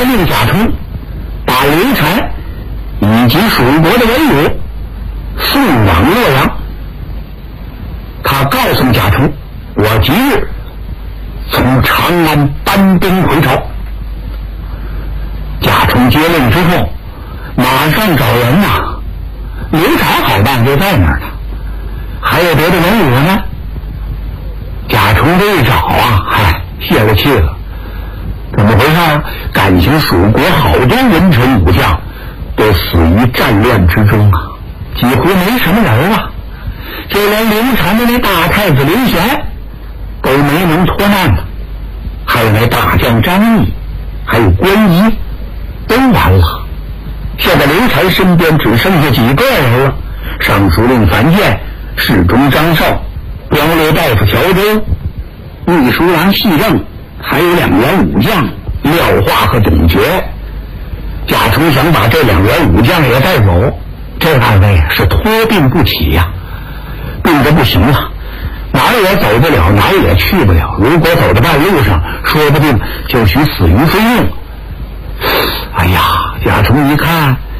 令贾充把刘禅以及蜀国的文武送往洛阳。他告诉贾充，我即日从长安搬兵回朝。贾充接令之后马上找人呐，刘禅好办就在那儿呢，还有别的文武呢。贾充这一找啊，泄了气了。怎么回事？感情蜀国好多文臣武将都死于战乱之中啊，几乎没什么人了。就连刘禅的那大太子刘贤都没能脱难了，还有那大将张毅，还有关羽，都完了。现在刘禅身边只剩下几个人了：尚书令樊建、侍中张绍、光禄大夫乔州、秘书郎细正，还有2员武将廖化和董厥。贾充想把这2员武将也带走，这2位是托病不起呀，病得不行了，哪儿也走不了，哪儿也去不了。如果走到半路上，说不定就许死于非命。哎呀，贾充一看